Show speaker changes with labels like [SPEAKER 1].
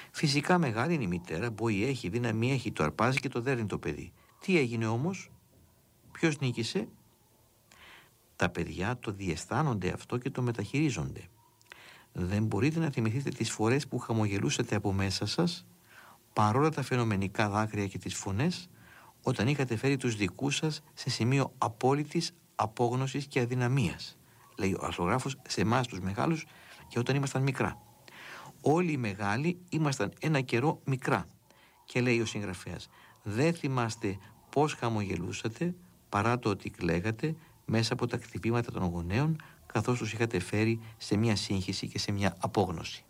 [SPEAKER 1] Φυσικά μεγάλη είναι η μητέρα, μπόη έχει, δύναμη έχει, το αρπάζει και το δέρνει το παιδί. Τι έγινε όμως? Ποιος νίκησε? Τα παιδιά το διαισθάνονται αυτό και το μεταχειρίζονται. Δεν μπορείτε να θυμηθείτε τις φορές που χαμογελούσατε από μέσα σας, παρόλα τα φαινομενικά δάκρυα και τις φωνές, όταν είχατε φέρει τους δικούς σας σε σημείο απόλυτης απόγνωσης και αδυναμίας. Λέει ο αρθρογράφος σε εμάς τους μεγάλους και όταν ήμασταν μικρά. Όλοι οι μεγάλοι ήμασταν ένα καιρό μικρά. Και λέει ο συγγραφέας, δεν θυμάστε πώς χαμογελούσατε παρά το ότι κλαίγατε μέσα από τα χτυπήματα των γονέων, καθώς τους είχατε φέρει σε μια σύγχυση και σε μια απόγνωση.